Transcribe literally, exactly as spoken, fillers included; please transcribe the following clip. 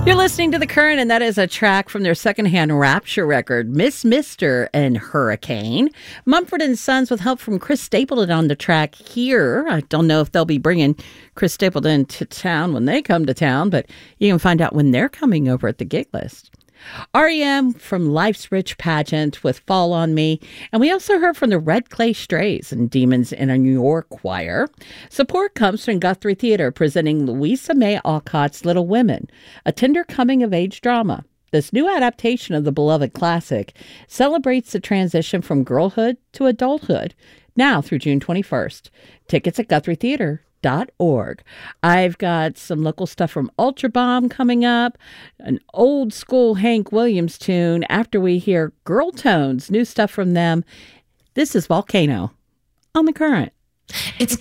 You're listening to The Current, and that is a track from their secondhand Rapture record, Miss Mister and Hurricane. Mumford and Sons with help from Chris Stapleton on the track here. I don't know if they'll be bringing Chris Stapleton to town when they come to town, but you can find out when they're coming over at the gig list. R E M from Life's Rich Pageant with Fall on Me. And we also heard from the Red Clay Strays and Demons in a New York Choir. Support comes from Guthrie Theater presenting Louisa May Alcott's Little Women, a tender coming-of-age drama. This new adaptation of the beloved classic celebrates the transition from girlhood to adulthood, now through June twenty-first. Tickets at Guthrie Theater. Dot org. I've got some local stuff from Ultra Bomb coming up, an old school Hank Williams tune after we hear Girl Tones, new stuff from them. This is Volcano on The Current. It's